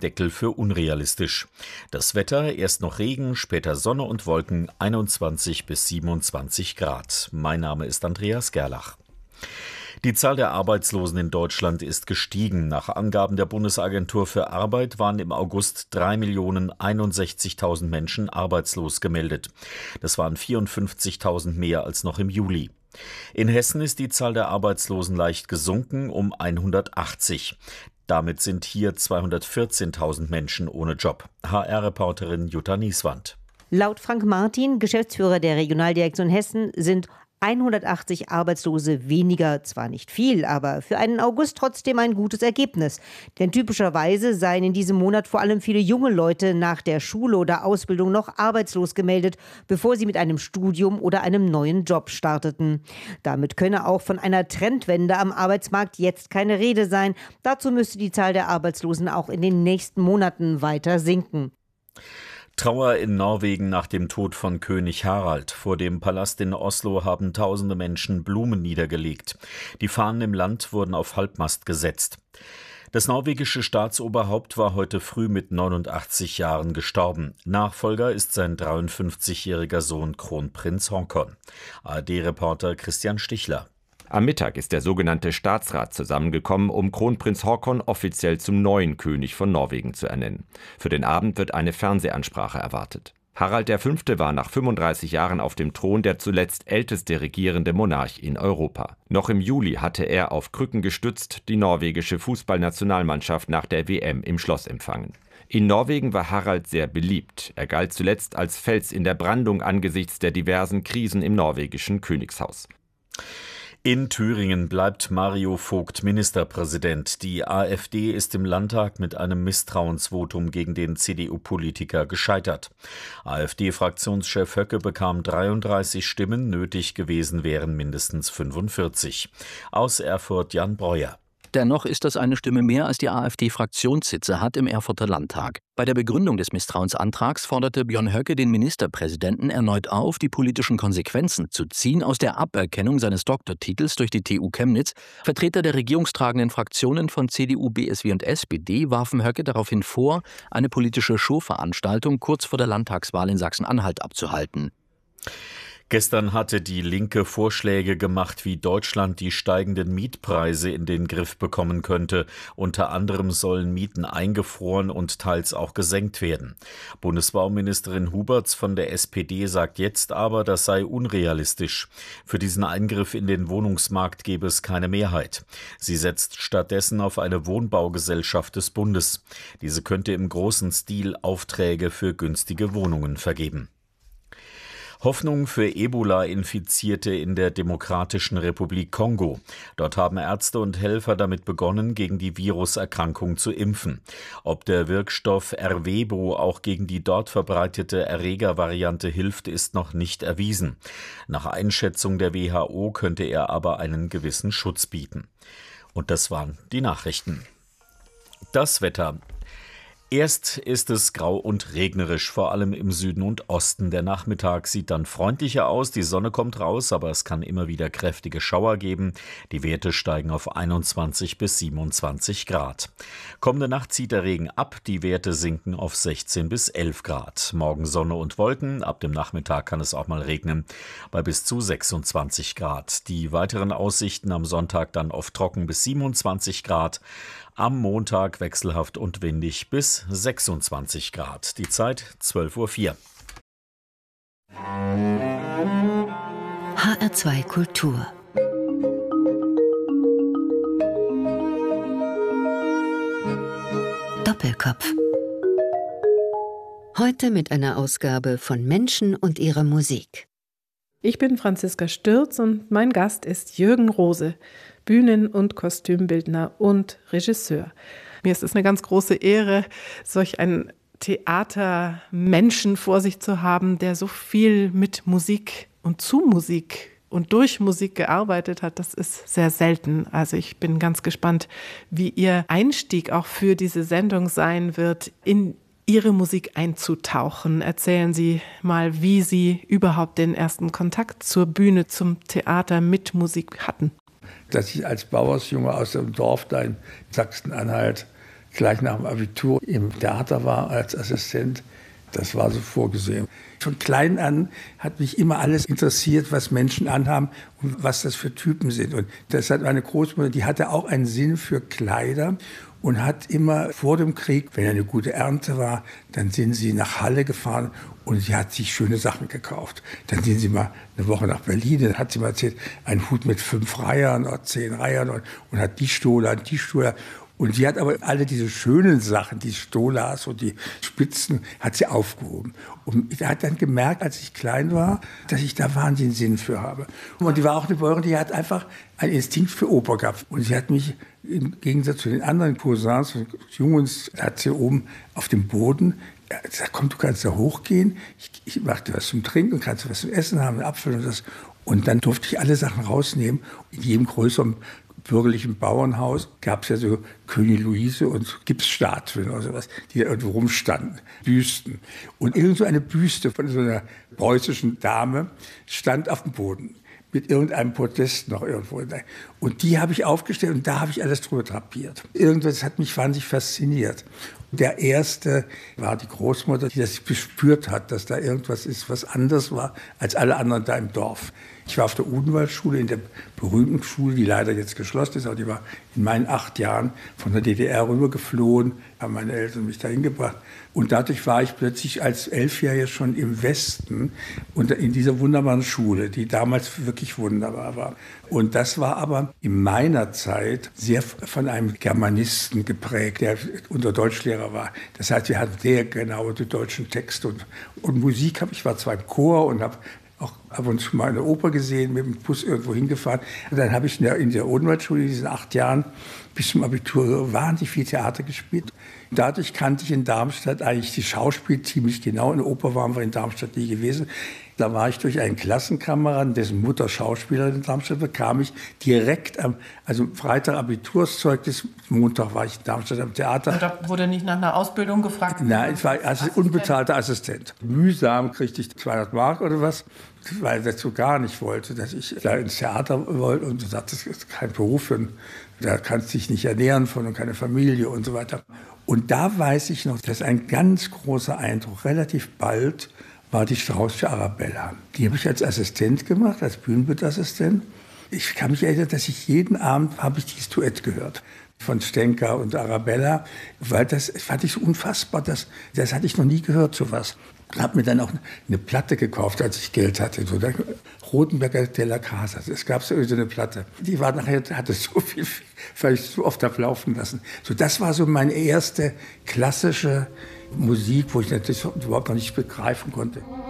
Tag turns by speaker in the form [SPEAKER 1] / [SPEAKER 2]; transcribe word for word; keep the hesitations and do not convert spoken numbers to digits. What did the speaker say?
[SPEAKER 1] Deckel für unrealistisch. Das Wetter, erst noch Regen, später Sonne und Wolken, einundzwanzig bis siebenundzwanzig Grad. Mein Name ist Andreas Gerlach. Die Zahl der Arbeitslosen in Deutschland ist gestiegen. Nach Angaben der Bundesagentur für Arbeit waren im August drei Millionen einundsechzigtausend Menschen arbeitslos gemeldet. Das waren vierundfünfzigtausend mehr als noch im Juli. In Hessen ist die Zahl der Arbeitslosen leicht gesunken um hundertachtzig. Damit sind hier zweihundertvierzehntausend Menschen ohne Job. H R-Reporterin Jutta Nieswand.
[SPEAKER 2] Laut Frank Martin, Geschäftsführer der Regionaldirektion Hessen, sind hundertachtzig Arbeitslose weniger, zwar nicht viel, aber für einen August trotzdem ein gutes Ergebnis. Denn typischerweise seien in diesem Monat vor allem viele junge Leute nach der Schule oder Ausbildung noch arbeitslos gemeldet, bevor sie mit einem Studium oder einem neuen Job starteten. Damit könne auch von einer Trendwende am Arbeitsmarkt jetzt keine Rede sein. Dazu müsste die Zahl der Arbeitslosen auch in den nächsten Monaten weiter sinken.
[SPEAKER 1] Trauer in Norwegen nach dem Tod von König Harald. Vor dem Palast in Oslo haben tausende Menschen Blumen niedergelegt. Die Fahnen im Land wurden auf Halbmast gesetzt. Das norwegische Staatsoberhaupt war heute früh mit neunundachtzig Jahren gestorben. Nachfolger ist sein dreiundfünfzigjähriger Sohn Kronprinz Haakon. A R D-Reporter Christian Stichler.
[SPEAKER 3] Am Mittag ist der sogenannte Staatsrat zusammengekommen, um Kronprinz Haakon offiziell zum neuen König von Norwegen zu ernennen. Für den Abend wird eine Fernsehansprache erwartet. Harald der Fünfte war nach fünfunddreißig Jahren auf dem Thron der zuletzt älteste regierende Monarch in Europa. Noch im Juli hatte er auf Krücken gestützt die norwegische Fußballnationalmannschaft nach der W M im Schloss empfangen. In Norwegen war Harald sehr beliebt. Er galt zuletzt als Fels in der Brandung angesichts der diversen Krisen im norwegischen Königshaus.
[SPEAKER 1] In Thüringen bleibt Mario Vogt Ministerpräsident. Die AfD ist im Landtag mit einem Misstrauensvotum gegen den C D U-Politiker gescheitert. AfD-Fraktionschef Höcke bekam dreiunddreißig Stimmen, nötig gewesen wären mindestens fünfundvierzig. Aus Erfurt Jan Breuer.
[SPEAKER 4] Dennoch ist das eine Stimme mehr, als die AfD-Fraktionssitze hat im Erfurter Landtag. Bei der Begründung des Misstrauensantrags forderte Björn Höcke den Ministerpräsidenten erneut auf, die politischen Konsequenzen zu ziehen aus der Aberkennung seines Doktortitels durch die T U Chemnitz. Vertreter der regierungstragenden Fraktionen von C D U, B S W und S P D warfen Höcke daraufhin vor, eine politische Showveranstaltung kurz vor der Landtagswahl in Sachsen-Anhalt abzuhalten.
[SPEAKER 1] Gestern hatte die Linke Vorschläge gemacht, wie Deutschland die steigenden Mietpreise in den Griff bekommen könnte. Unter anderem sollen Mieten eingefroren und teils auch gesenkt werden. Bundesbauministerin Huberts von der S P D sagt jetzt aber, das sei unrealistisch. Für diesen Eingriff in den Wohnungsmarkt gebe es keine Mehrheit. Sie setzt stattdessen auf eine Wohnbaugesellschaft des Bundes. Diese könnte im großen Stil Aufträge für günstige Wohnungen vergeben. Hoffnung für Ebola-Infizierte in der Demokratischen Republik Kongo. Dort haben Ärzte und Helfer damit begonnen, gegen die Viruserkrankung zu impfen. Ob der Wirkstoff Ervebo auch gegen die dort verbreitete Erregervariante hilft, ist noch nicht erwiesen. Nach Einschätzung der W H O könnte er aber einen gewissen Schutz bieten. Und das waren die Nachrichten. Das Wetter. Erst ist es grau und regnerisch, vor allem im Süden und Osten. Der Nachmittag sieht dann freundlicher aus, die Sonne kommt raus, aber es kann immer wieder kräftige Schauer geben. Die Werte steigen auf einundzwanzig bis siebenundzwanzig Grad. Kommende Nacht zieht der Regen ab, die Werte sinken auf sechzehn bis elf Grad. Morgen Sonne und Wolken, ab dem Nachmittag kann es auch mal regnen, bei bis zu sechsundzwanzig Grad. Die weiteren Aussichten am Sonntag dann oft trocken bis siebenundzwanzig Grad. Am Montag wechselhaft und windig bis sechsundzwanzig Grad. Die Zeit zwölf Uhr vier.
[SPEAKER 5] H R zwei Kultur. Doppelkopf. Heute mit einer Ausgabe von Menschen und ihrer Musik.
[SPEAKER 6] Ich bin Franziska Stürz und mein Gast ist Jürgen Rose, Bühnen- und Kostümbildner und Regisseur. Mir ist es eine ganz große Ehre, solch einen Theatermenschen vor sich zu haben, der so viel mit Musik und zu Musik und durch Musik gearbeitet hat. Das ist sehr selten. Also ich bin ganz gespannt, wie Ihr Einstieg auch für diese Sendung sein wird, in Ihre Musik einzutauchen. Erzählen Sie mal, wie Sie überhaupt den ersten Kontakt zur Bühne, zum Theater mit Musik hatten.
[SPEAKER 7] Dass ich als Bauersjunge aus dem Dorf da in Sachsen-Anhalt gleich nach dem Abitur im Theater war als Assistent. Das war so vorgesehen. Von klein an hat mich immer alles interessiert, was Menschen anhaben und was das für Typen sind. Und das hat meine Großmutter, die hatte auch einen Sinn für Kleider und hat immer vor dem Krieg, wenn eine gute Ernte war, dann sind sie nach Halle gefahren und sie hat sich schöne Sachen gekauft. Dann sind sie mal eine Woche nach Berlin, dann hat sie mal erzählt, ein Hut mit fünf Reihern oder zehn Reihern und, und hat die Stola und die Stola. Und sie hat aber alle diese schönen Sachen, die Stolas und die Spitzen, hat sie aufgehoben. Und sie hat dann gemerkt, als ich klein war, dass ich da wahnsinnig Sinn für habe. Und die war auch eine Bäuerin, die hat einfach einen Instinkt für Oper gehabt. Und sie hat mich im Gegensatz zu den anderen Cousins und Jungs, hat sie oben auf dem Boden gesagt, komm, du kannst da hochgehen, ich, ich mache dir was zum Trinken, kannst du was zum Essen haben, einen Apfel und das. Und dann durfte ich alle Sachen rausnehmen. In jedem größeren bürgerlichen Bauernhaus gab es ja so König Luise und Gipsstatuen oder sowas, die da irgendwo rumstanden, Büsten. Und irgend so eine Büste von so einer preußischen Dame stand auf dem Boden mit irgendeinem Podest noch irgendwo. Und die habe ich aufgestellt und da habe ich alles drüber drapiert. Irgendwas hat mich wahnsinnig fasziniert. Der erste war die Großmutter, die das gespürt hat, dass da irgendwas ist, was anders war als alle anderen da im Dorf. Ich war auf der Odenwaldschule, in der berühmten Schule, die leider jetzt geschlossen ist, aber die war in meinen acht Jahren von der D D R rübergeflohen, haben meine Eltern mich dahin gebracht. Und dadurch war ich plötzlich als Elfjähriger schon im Westen und in dieser wunderbaren Schule, die damals wirklich wunderbar war. Und das war aber in meiner Zeit sehr von einem Germanisten geprägt, der unser Deutschlehrer war. Das heißt, wir hatten sehr genau die deutschen Texte und, und Musik. Ich war zwar im Chor und habe auch ab und zu mal eine Oper gesehen, mit dem Bus irgendwo hingefahren. Und dann habe ich in der, in der Odenwaldschule in diesen acht Jahren bis zum Abitur wahnsinnig viel Theater gespielt. Dadurch kannte ich in Darmstadt eigentlich die Schauspiel ziemlich genau. In der Oper waren wir in Darmstadt nie gewesen. Da war ich durch einen Klassenkameraden, dessen Mutter Schauspielerin in Darmstadt war, kam ich direkt am, also Freitag Abiturszeugnis, Montag war ich in Darmstadt am Theater.
[SPEAKER 8] Da wurde nicht nach einer Ausbildung gefragt?
[SPEAKER 7] Nein, ich war also unbezahlter Assistent. Mühsam kriegte ich zweihundert Mark oder was, weil er dazu gar nicht wollte, dass ich da ins Theater wollte und sagte, das ist kein Beruf, für, da kannst du dich nicht ernähren von und keine Familie und so weiter. Und da weiß ich noch, dass ein ganz großer Eindruck relativ bald war die Straußsche Arabella. Die habe ich als Assistent gemacht, als Bühnenbildassistent. Ich kann mich erinnern, dass ich jeden Abend habe ich dieses Duett gehört von Stenka und Arabella, weil das fand ich so unfassbar, das, das hatte ich noch nie gehört, sowas. Ich habe mir dann auch eine Platte gekauft, als ich Geld hatte, so der Rotenberger Della Casa. Es gab so eine Platte. Die war nachher, hatte so viel, weil ich so oft habe laufen lassen. So, das war so meine erste klassische Musik, wo ich natürlich überhaupt noch nicht begreifen konnte.